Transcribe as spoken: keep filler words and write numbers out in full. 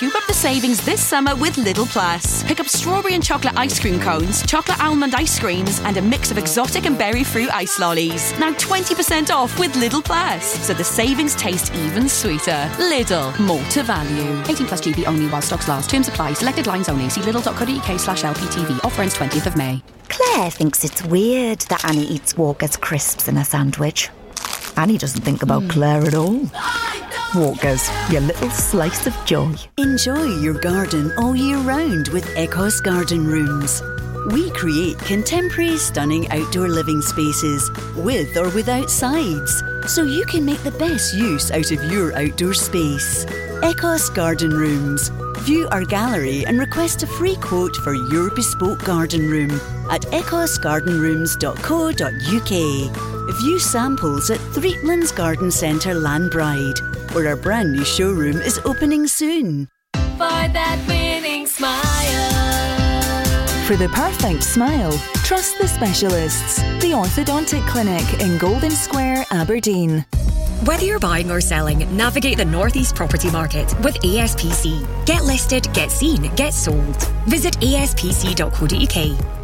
Scoop up the savings this summer with Lidl Plus. Pick up strawberry and chocolate ice cream cones, chocolate almond ice creams, and a mix of exotic and berry fruit ice lollies. Now twenty percent off with Lidl Plus, so the savings taste even sweeter. Lidl, more to value. eighteen plus G B only while stocks last. Terms apply. Selected lines only. See lidl.co.uk slash LPTV. Offer ends twentieth of May. Claire thinks it's weird that Annie eats Walker's crisps in a sandwich. Annie doesn't think about mm. Claire at all. Walker's, your little slice of joy. Enjoy your garden all year round with Ecos Garden Rooms. We create contemporary, stunning outdoor living spaces, with or without sides, so you can make the best use out of your outdoor space. Ecos Garden Rooms. View our gallery and request a free quote for your bespoke garden room at ecos garden rooms dot co dot uk. View samples at Threeplands Garden Centre, Lanbride, where our brand new showroom is opening soon. For that winning smile. For the perfect smile, trust the specialists. The Orthodontic Clinic in Golden Square, Aberdeen. Whether you're buying or selling, navigate the Northeast property market with A S P C. Get listed, get seen, get sold. Visit A S P C dot co dot uk.